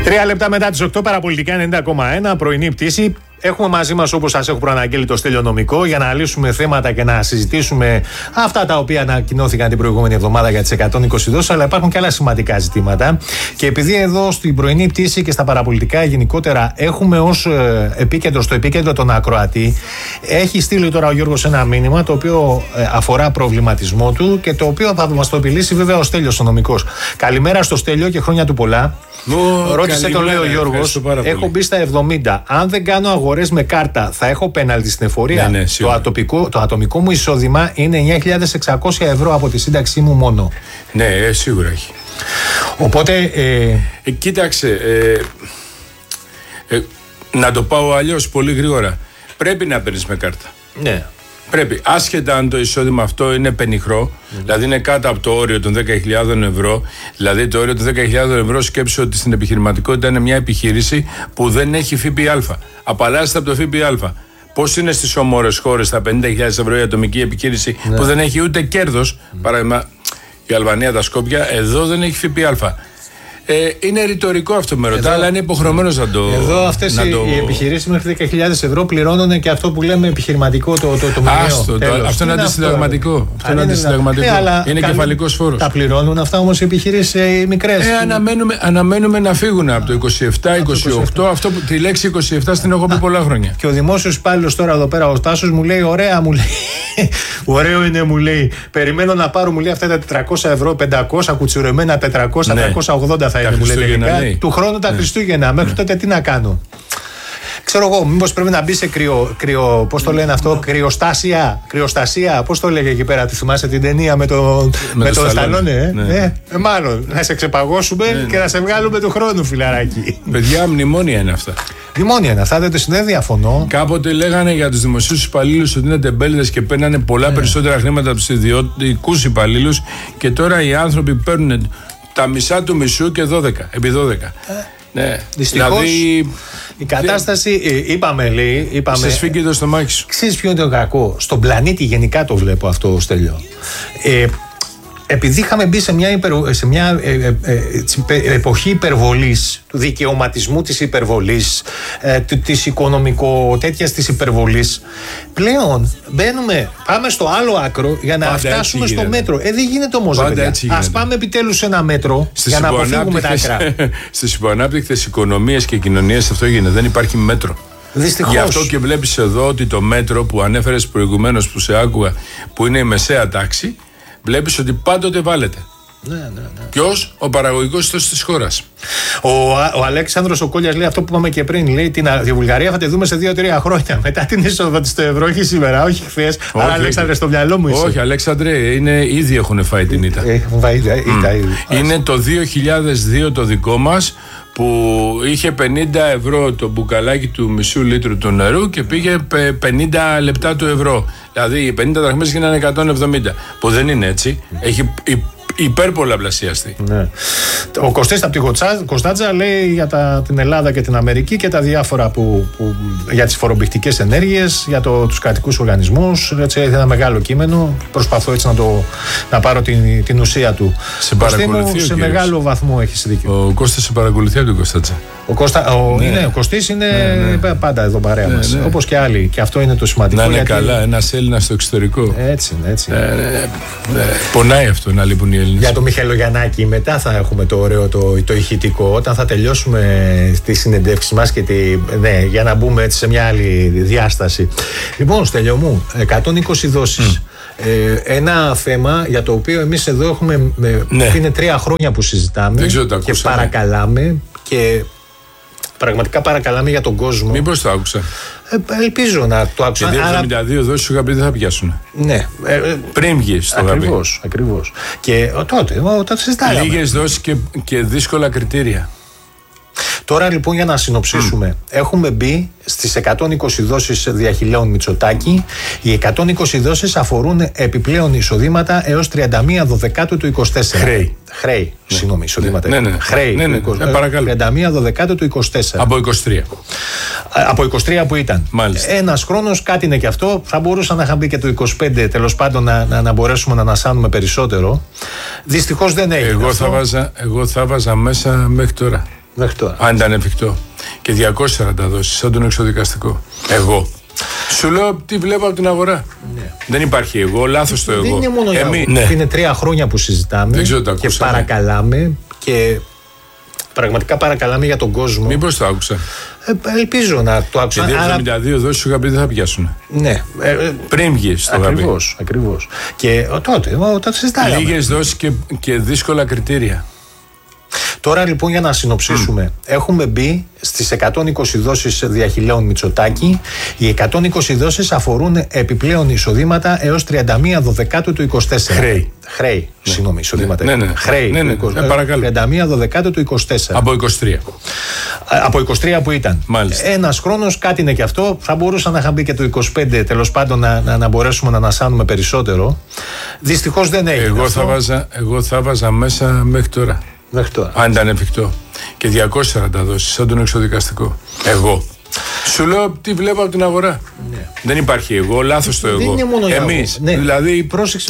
3 λεπτά μετά τις 8, παραπολιτικά 90,1, πρωινή πτήση. Έχουμε μαζί μας, όπως σας έχω προαναγγείλει, το Στέλιο Νομικό για να λύσουμε θέματα και να συζητήσουμε αυτά τα οποία ανακοινώθηκαν την προηγούμενη εβδομάδα για τις 120 δόσεις, αλλά υπάρχουν και άλλα σημαντικά ζητήματα. Και επειδή εδώ στην πρωινή πτήση και στα παραπολιτικά γενικότερα έχουμε ως επίκεντρο, στο επίκεντρο τον ακροατή, έχει στείλει τώρα ο Γιώργος ένα μήνυμα το οποίο αφορά προβληματισμό του και το οποίο θα μας το επιλύσει βέβαια ο Στέλιος ο νομικός. Καλημέρα στο Στέλιο και χρόνια του πολλά. Ρώτησε το λέει ο Γιώργος, έχω μπει στα 70. Αν δεν κάνω αγορές με κάρτα, θα έχω πέναλτι στην εφορία? Ναι, το ατομικό μου εισόδημα είναι 9.600 ευρώ από τη σύνταξή μου μόνο. Ναι, σίγουρα έχει. Οπότε. Κοίταξε. Να το πάω αλλιώς πολύ γρήγορα. Πρέπει να παίρνεις με κάρτα. Ναι. Πρέπει, άσχετα αν το εισόδημα αυτό είναι πενιχρό, δηλαδή είναι κάτω από το όριο των 10.000 ευρώ, δηλαδή το όριο των 10.000 ευρώ, σκέψου ότι στην επιχειρηματικότητα είναι μια επιχείρηση που δεν έχει ΦΠΑ. Απαλλάσσεται από το ΦΠΑ. Πώς είναι στις όμορες χώρες τα 50.000 ευρώ η ατομική επιχείρηση που δεν έχει ούτε κέρδος, παράδειγμα η Αλβανία, τα Σκόπια, εδώ δεν έχει ΦΠΑ. Είναι ρητορικό αυτό με ρωτά, αλλά είναι υποχρεωμένος να το. Εδώ αυτές οι επιχειρήσεις μέχρι 10.000 ευρώ πληρώνουν και αυτό που λέμε επιχειρηματικό το μηνιαίο. Αυτό είναι αντισυνταγματικό. Είναι κεφαλικός φόρος. Τα πληρώνουν αυτά όμως οι επιχειρήσεις οι μικρές. Αναμένουμε να φύγουν από το 27-28. Αυτό που τη λέξη 27 την έχω πει πολλά χρόνια. Και ο δημόσιος υπάλληλος τώρα εδώ πέρα, ο Στάσος, μου λέει: ωραία, μου λέει. Ωραίο είναι, μου λέει. Περιμένω να πάρω, μου λέει, αυτά τα 400 ευρώ, 500 κουτσουρεμένα, 400, 480 θα είναι, μου λέει τελικά. Του χρόνου τα Χριστούγεννα. Μέχρι τότε τι να κάνω? Ξέρω εγώ, μήπως πρέπει να μπει σε πώς το λένε αυτό, κρυοστασία, πώς το λέγε εκεί πέρα, τη θυμάσαι την ταινία με τον Σταλόνε, μάλλον, να σε ξεπαγώσουμε και να σε βγάλουμε του χρόνου, φιλαράκι. Παιδιά, μνημόνια είναι αυτά. Μνημόνια είναι αυτά, δεν διαφωνώ. Κάποτε λέγανε για τους δημοσίους υπαλλήλους ότι είναι τεμπέληδες και παίρνανε πολλά περισσότερα χρήματα από τους ιδιωτικούς υπαλλήλους, και τώρα οι άνθρωποι παίρνουν τα μισά του μισού και 12, επί 12. Ναι. Δυστυχώς, δηλαδή, η κατάσταση, είπαμε. Σε σφίγγει το στομάχι σου. Ξέρεις ποιο είναι το κακό? Στον πλανήτη γενικά το βλέπω αυτό, Στέλιο. Επειδή είχαμε μπει σε μια εποχή υπερβολής, του δικαιωματισμού της υπερβολής, της οικονομικο-τέτοιας της υπερβολής, πλέον πάμε στο άλλο άκρο για να φτάσουμε στο μέτρο. Δεν γίνεται όμως, παιδιά. Ας πάμε επιτέλους σε ένα μέτρο για να αποφύγουμε τα άκρα. Στις υποανάπτυκτες οικονομίες και κοινωνίες αυτό γίνεται. Δεν υπάρχει μέτρο. Δυστυχώς. Γι' αυτό και βλέπεις εδώ ότι το μέτρο που ανέφερες προηγουμένως, που σε άκουγα, που είναι η μεσαία τάξη, βλέπεις ότι πάντοτε βάλετε. Ναι. Ποιος? Ο παραγωγικός ιστός της χώρας. Ο Αλέξανδρος ο Κόλλιας λέει αυτό που είπαμε και πριν. Λέει τη Βουλγαρία θα τη δούμε σε 2-3 χρόνια. Μετά την είσοδο της στο ευρώ, όχι σήμερα, όχι χθες. Άρα, Αλέξανδρε, στο μυαλό μου είσαι. Όχι, Αλέξανδρε, ήδη έχουν φάει την ήττα. Είναι το 2002 το δικό μας, που είχε 50 ευρώ το μπουκαλάκι του μισού λίτρου του νερού και πήγε 50 λεπτά του ευρώ. Δηλαδή οι 50 δραχμές γίνανε 170. Που δεν είναι έτσι. Έχει υπερπολαπλασιαστεί. Ναι. Ο Κωστής από τη Κωνσταντζα λέει για την Ελλάδα και την Αμερική και τα διάφορα για τις φορομπηχτικές ενέργειες, για τους κρατικούς οργανισμούς. Έτσι, ένα μεγάλο κείμενο. Προσπαθώ έτσι να πάρω την ουσία του. Σε μεγάλο βαθμό έχεις δίκιο. Ο Κώστας σε παρακολουθεί από την Κωνσταντζα. Ο Κωστής είναι πάντα εδώ παρέα μας. Όπως και άλλοι. Και αυτό είναι το σημαντικό. Να είναι καλά, ένας Έλληνας στο εξωτερικό. Έτσι. Πονάει αυτό να λείπουν οι Έλληνες. Για το Μιχαηλογιαννάκη μετά θα έχουμε το ωραίο το ηχητικό, όταν θα τελειώσουμε τη συνεντεύξη μας και για να μπούμε έτσι σε μια άλλη διάσταση. Λοιπόν, Στέλιο μου, 120 δόσεις. Ένα θέμα για το οποίο εμείς εδώ έχουμε είναι 3 χρόνια που συζητάμε και παρακαλάμε και πραγματικά παρακαλάμε για τον κόσμο. Μήπως το άκουσα? Ελπίζω να το άκουσα. Γιατί 72 δόσεις σου είχα πει δεν θα πιάσουν. Ναι. Πριν βγεις το είχα πει. Ακριβώς. Και τότε συζητάγαμε. Λίγες δόσεις και δύσκολα κριτήρια. Τώρα λοιπόν, για να συνοψίσουμε, έχουμε μπει στις 120 δόσεις διαχειλέων Μητσοτάκη. Οι 120 δόσεις αφορούν επιπλέον εισοδήματα έως 31 Δεκάτου του 24. Χρέη. Συγγνώμη, εισοδήματα. Χρέη. Παρακαλώ. 31 Δεκάτου του 24. Από 23. Από 23 που ήταν. Μάλιστα. Ένας χρόνος, κάτι είναι και αυτό. Θα μπορούσα να είχα μπει και το 25, τέλος πάντων, να μπορέσουμε να ανασάνουμε περισσότερο. Δυστυχώς δεν έγινε. Εγώ θα βάζα μέσα μέχρι τώρα. Δεχτώ. Αν ήταν εφικτό. Και 240 δώσεις, σαν τον εξωδικαστικό. Εγώ. Σου λέω τι βλέπω από την αγορά. Ναι. Δεν υπάρχει εγώ, λάθος το εγώ. Δεν είναι μόνο είναι 3 χρόνια που συζητάμε. Δεν ξέρω, και παρακαλάμε και πραγματικά παρακαλάμε για τον κόσμο. Μήπως το άκουσα. Ελπίζω να το άκουσα. Γιατί 72 δώσεις σου είχα πει δεν θα πιάσουν. Ναι. Πριν βγεις το είχα πει. Ακριβώς. Και τότε, όταν συζητάγαμε. Λίγες δώσεις και δύσκολα κριτήρια. Τώρα λοιπόν για να συνοψίσουμε, έχουμε μπει στις 120 δόσεις διαχειλέων Μητσοτάκη. Οι 120 δόσεις αφορούν επιπλέον εισοδήματα έως 31 Δωδεκάτου του 24. Χρέη, συγγνώμη, εισοδήματα. Χρέη. Παρακαλώ. 31 Δωδεκάτου του 24. Από 23. Από 23 που ήταν. Μάλιστα. Ένας χρόνος, κάτι είναι και αυτό. Θα μπορούσα να είχα μπει και το 25, τέλος πάντων να μπορέσουμε να ανασάνουμε περισσότερο. Δυστυχώς δεν έγινε. Εγώ θα βάζα μέσα μέχρι τώρα. Αν ήταν εφικτό. Και 240 δώσεις, σαν τον εξωδικαστικό. Εγώ. Σου λέω τι βλέπω από την αγορά. Ναι. Δεν υπάρχει εγώ, λάθος το εγώ. Δεν είναι μόνο εμείς. Ναι. Δηλαδή, πρόσεξε.